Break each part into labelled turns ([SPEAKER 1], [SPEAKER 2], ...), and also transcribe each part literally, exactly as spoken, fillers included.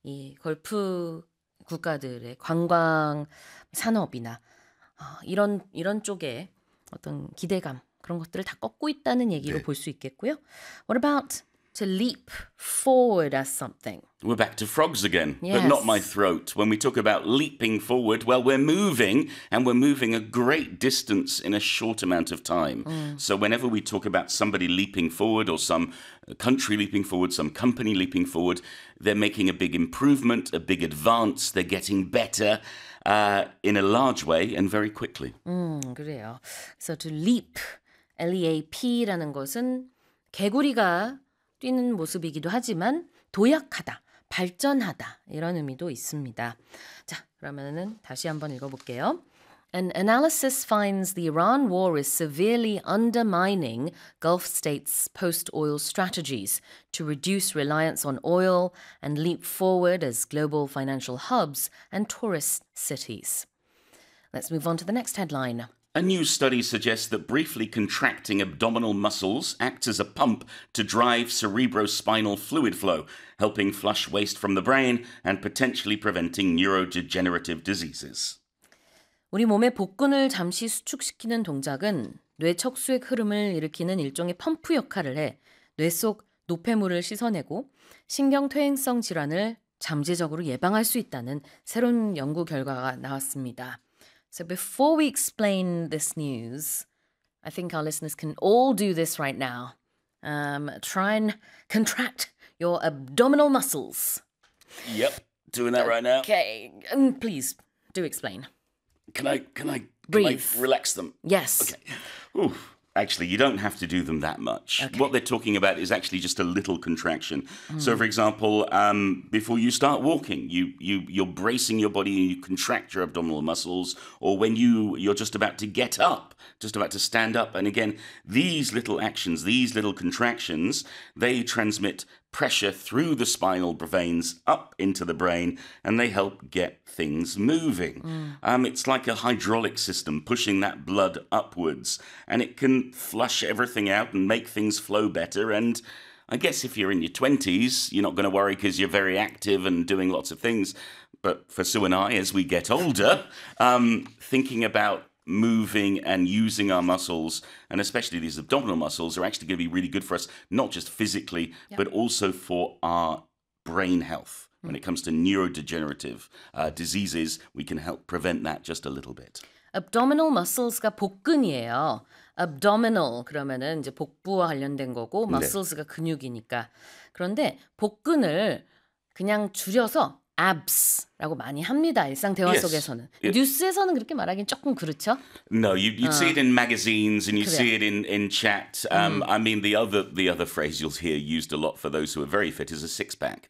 [SPEAKER 1] 이 골프 국가들의 관광 산업이나 어, 이런 이런 쪽에 어떤 기대감 그런 것들을 다 꺾고 있다는 얘기로
[SPEAKER 2] 네.
[SPEAKER 1] 볼 수 있겠고요. What about to leap forward as something?
[SPEAKER 2] We're back to frogs again, but
[SPEAKER 1] Yes.
[SPEAKER 2] not my throat. When we talk about leaping forward, well, we're moving, and we're moving a great distance in a short amount of time. So whenever we talk about somebody leaping forward or some country leaping forward, some company leaping forward, they're making a big improvement, a big advance, they're getting better uh, in a large way and very quickly.
[SPEAKER 1] 음, 그래요. 그래서 to leap, L-E-A-P라는 것은 개구리가 뛰는 모습이기도 하지만 도약하다, 발전하다 이런 의미도 있습니다. 자, 그러면은 다시 한번 읽어볼게요. An analysis finds the Iran war is severely undermining Gulf states' post-oil strategies to reduce reliance on oil and leap forward as global financial hubs and tourist cities. Let's move on to the next headline.
[SPEAKER 2] A new study suggests that briefly contracting abdominal muscles acts as a pump to drive cerebrospinal fluid flow, helping flush waste from the brain and potentially preventing neurodegenerative diseases.
[SPEAKER 1] 우리 몸의 복근을 잠시 수축시키는 동작은 뇌 척수의 흐름을 일으키는 일종의 펌프 역할을 해 뇌 속 노폐물을 씻어내고 신경 퇴행성 질환을 잠재적으로 예방할 수 있다는 새로운 연구 결과가 나왔습니다. So before we explain this news, I think our listeners can all do this right now. Um, try and contract your abdominal muscles.
[SPEAKER 2] Yep, doing that right now.
[SPEAKER 1] Okay, and please do explain.
[SPEAKER 2] Can I can I can
[SPEAKER 1] Breathe.
[SPEAKER 2] I relax them?
[SPEAKER 1] Yes.
[SPEAKER 2] Okay. Ooh. Actually, you don't have to do them that much.
[SPEAKER 1] Okay.
[SPEAKER 2] What they're talking about is actually just a little contraction. So, for example, um, before you start walking, you you you're bracing your body and you contract your abdominal muscles. Or when you you're just about to get up, just about to stand up, and again, these little actions, these little contractions, they transmit pressure through the spinal veins up into the brain, and they help get things moving.
[SPEAKER 1] Mm.
[SPEAKER 2] Um, it's like a hydraulic system pushing that blood upwards, and it can flush everything out and make things flow better. And I guess if you're in your twenties, you're not going to worry because you're very active and doing lots of things. But for Sue and I, as we get older, um, thinking about moving and using our muscles, and especially these abdominal muscles, are actually going to be really good for us, not just physically,
[SPEAKER 1] Yeah.
[SPEAKER 2] but also for our brain health. When it comes to neurodegenerative uh, diseases, we can help prevent that just a little bit.
[SPEAKER 1] abdominal muscles가 복근이에요. abdominal 그러면은 이제 복부와 관련된 거고
[SPEAKER 2] 네.
[SPEAKER 1] muscles가 근육이니까. 그런데 복근을 그냥 줄여서 abs라고 많이 합니다. 일상 대화
[SPEAKER 2] Yes.
[SPEAKER 1] 속에서는.
[SPEAKER 2] It-
[SPEAKER 1] 뉴스에서는 그렇게 말하긴 조금 그렇죠.
[SPEAKER 2] No, you, you'd see it in magazines and you
[SPEAKER 1] 그래요.
[SPEAKER 2] see it in, in chat. Um, I mean, the other the other phrase you'll hear used a lot for those who are very fit is a six pack.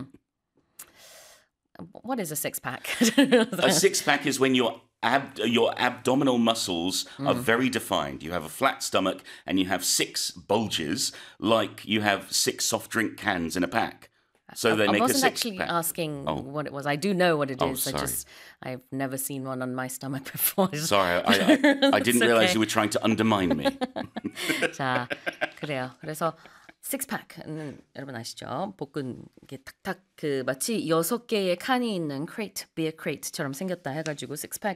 [SPEAKER 1] What is a six pack?
[SPEAKER 2] A six pack is when your ab- your abdominal muscles are very defined. You have a flat stomach and you have six bulges, like you have six soft drink cans in a pack. So they
[SPEAKER 1] I
[SPEAKER 2] make a
[SPEAKER 1] wasn't
[SPEAKER 2] six
[SPEAKER 1] actually
[SPEAKER 2] pack.
[SPEAKER 1] asking
[SPEAKER 2] Oh.
[SPEAKER 1] what it was. I do know what it
[SPEAKER 2] Oh,
[SPEAKER 1] is. I
[SPEAKER 2] sorry.
[SPEAKER 1] just I've never seen one on my stomach before.
[SPEAKER 2] Sorry, I, I, I didn't
[SPEAKER 1] It's
[SPEAKER 2] realize
[SPEAKER 1] okay.
[SPEAKER 2] you were trying to undermine me.
[SPEAKER 1] 자, 그래요. 그래서 식스팩은 여러분 아시죠? 복근 이게 탁탁 그 마치 여섯 개의 칸이 있는 crate, beer crate처럼 생겼다 해가지고 식스팩